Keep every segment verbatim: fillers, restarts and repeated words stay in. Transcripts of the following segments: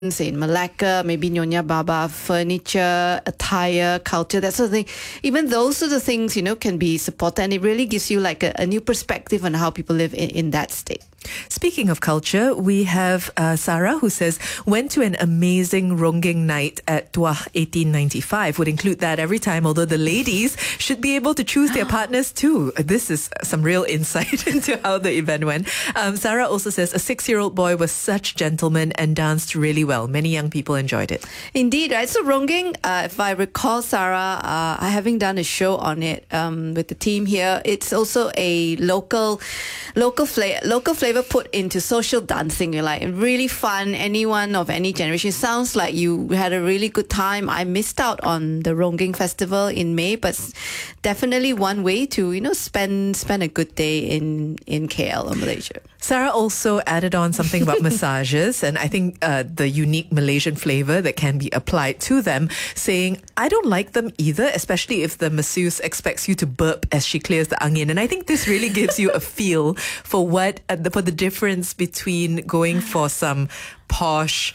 in Malacca, maybe Nyonya Baba, furniture, attire, culture, that sort of thing. Even those sort of things, you know, can be supported, and it really gives you like a, a new perspective on how people live in, in that state. Speaking of culture, we have uh, Sarah, who says, went to an amazing Ronggeng night at Tuah eighteen ninety-five. Would include that every time, although the ladies should be able to choose their partners too. This is some real insight into how the event went. Um, Sarah also says, a six-year-old boy was such a gentleman and danced really well. Many young people enjoyed it. Indeed, right? So Ronggeng, uh, if I recall, Sarah, uh, I having done a show on it um, with the team here. It's also a local, local flavor, local flavor put into social dancing. You're like really fun. Anyone of any generation. Sounds like you had a really good time. I missed out on the Ronggeng Festival in May, but definitely one way to, you know, spend spend a good day in in K L or Malaysia. Sarah also added on something about massages, and I think uh, the unique Malaysian flavor that can be applied to them, saying, I don't like them either, especially if the masseuse expects you to burp as she clears the angin. And I think this really gives you a feel for what uh, the, for the difference between going for some posh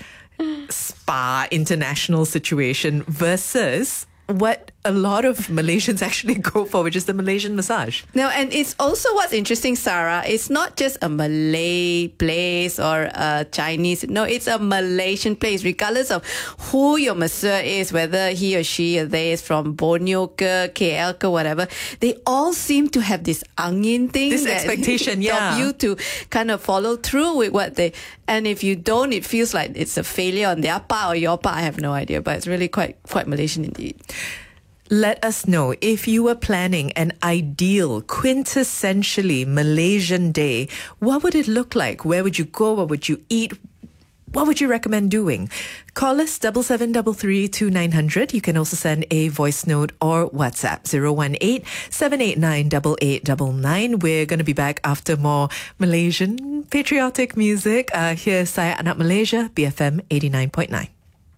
spa international situation versus what a lot of Malaysians actually go for, which is the Malaysian massage. No, and it's also what's interesting, Sarah, it's not just a Malay place or a Chinese. No, it's a Malaysian place, regardless of who your masseur is, whether he or she or they is from Borneo, ke, K L, ke, whatever. They all seem to have this angin thing. This expectation, yeah. Of you to kind of follow through with what they... And if you don't, it feels like it's a failure on their part or your part. I have no idea, but it's really quite quite Malaysian indeed. Let us know if you were planning an ideal, quintessentially Malaysian day. What would it look like? Where would you go? What would you eat? What would you recommend doing? Call us double seven double three two nine hundred. You can also send a voice note or WhatsApp zero one eight seven eight nine eight eight nine nine. We're going to be back after more Malaysian patriotic music. Uh, here's Saya Anak Malaysia, B F M eighty-nine point nine.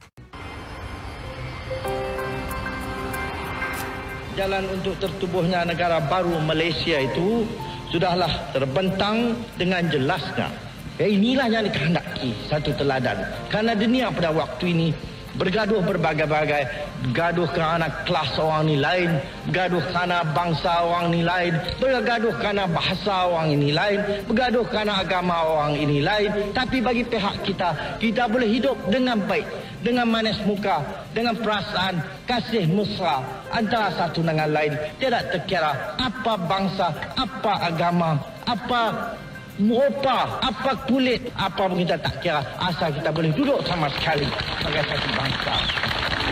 Jalan untuk tertubuhnya negara baru Malaysia itu sudahlah terbentang dengan jelasnya. Ya, inilah yang dikehendaki satu teladan. Karena dunia pada waktu ini bergaduh berbagai-bagai, bergaduh kerana kelas orang ni lain, bergaduh kerana bangsa orang ni lain, bergaduh kerana bahasa orang ini lain, bergaduh kerana agama orang ini lain. Tapi bagi pihak kita, kita boleh hidup dengan baik, dengan manis muka, dengan perasaan kasih mesra antara satu dengan lain. Tidak terkira apa bangsa, apa agama, apa muka, apa kulit, apa pun kita tak kira. Asal kita boleh duduk sama sekali sebagai satu bangsa.